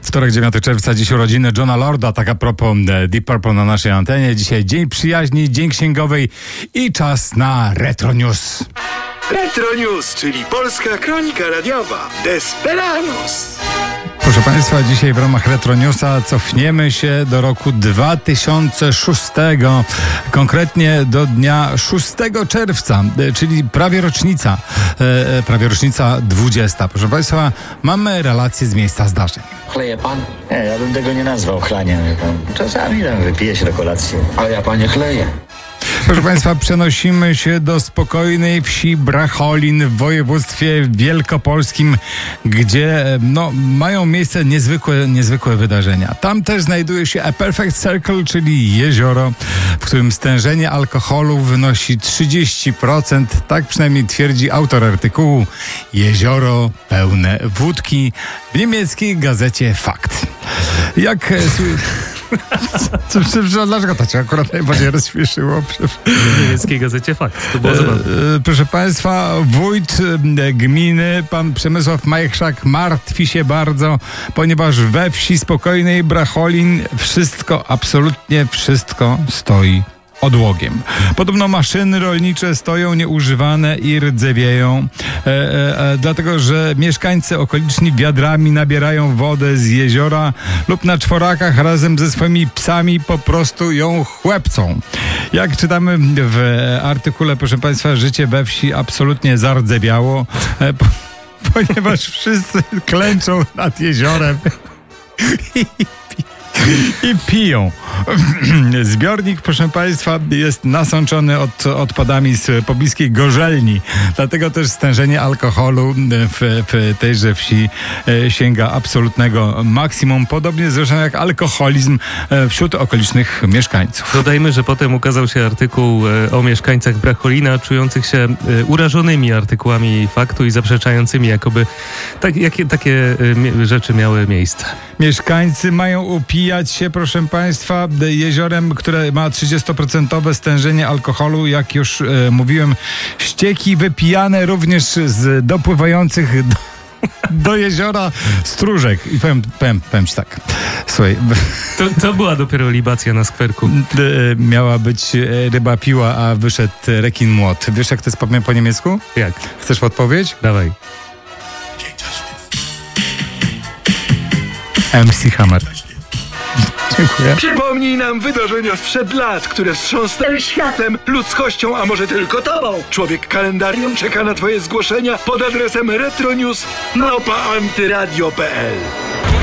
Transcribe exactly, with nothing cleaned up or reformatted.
Wtorek, dziewiątego czerwca, dziś urodziny Johna Lorda, tak a propos Deep Purple na naszej antenie. Dzisiaj dzień przyjaźni, dzień księgowej i czas na Retro News. Retro News, czyli polska kronika radiowa. Desperados. Proszę Państwa, dzisiaj w ramach Retro Newsa cofniemy się do roku dwa tysiące szóstego, konkretnie do dnia szóstego czerwca, czyli prawie rocznica, e, prawie rocznica dwudziesta. Proszę Państwa, mamy relacje z miejsca zdarzeń. Chleje pan? Nie, ja bym tego nie nazwał chlaniem. Czasami tam wypije się do kolacji. Ale ja panie chleję. Proszę Państwa, przenosimy się do spokojnej wsi Bracholin w województwie wielkopolskim, gdzie no, mają miejsce niezwykłe, niezwykłe wydarzenia. Tam też znajduje się A Perfect Circle, czyli jezioro, w którym stężenie alkoholu wynosi trzydzieści procent. Tak przynajmniej twierdzi autor artykułu Jezioro pełne wódki w niemieckiej gazecie Fakt. Jak... Co, co, dlaczego to cię akurat najbardziej rozśmieszyło? W niemieckiej gazecie Fakt. To było zabawne. E, proszę Państwa, wójt gminy, pan Przemysław Majchrzak, martwi się bardzo, ponieważ we wsi spokojnej Bracholin wszystko, absolutnie wszystko stoi odłogiem. Podobno maszyny rolnicze stoją nieużywane i rdzewieją, e, e, e, dlatego że mieszkańcy okoliczni wiadrami nabierają wodę z jeziora lub na czworakach razem ze swoimi psami po prostu ją chłepcą. Jak czytamy w artykule, proszę Państwa, życie we wsi absolutnie zardzewiało, e, po, ponieważ wszyscy klęczą nad jeziorem i I piją. Zbiornik, proszę Państwa, jest nasączony od, odpadami z pobliskiej gorzelni. Dlatego też stężenie alkoholu w, w tejże wsi sięga absolutnego maksimum. Podobnie zresztą jak alkoholizm wśród okolicznych mieszkańców. Dodajmy, że potem ukazał się artykuł o mieszkańcach Bracholina czujących się urażonymi artykułami Faktu i zaprzeczającymi, jakoby tak, jakie, takie rzeczy miały miejsce. Mieszkańcy mają upijać się, proszę Państwa, jeziorem, które ma trzydziestoprocentowe stężenie alkoholu, jak już e, mówiłem, ścieki wypijane również z dopływających do, do jeziora stróżek. I powiem, powiem, powiem ci tak, słuchaj. To, to była dopiero libacja na skwerku. E, miała być ryba piła, a wyszedł rekin młot. Wiesz, jak to jest po, po niemiecku? Jak? Chcesz podpowiedź? Dawaj. M C Hammer. Dziękuję. Przypomnij nam wydarzenia sprzed lat, które wstrząsnęły światem, ludzkością, a może tylko tobą. Człowiek kalendarium czeka na twoje zgłoszenia pod adresem retronews małpa antyradio kropka p l.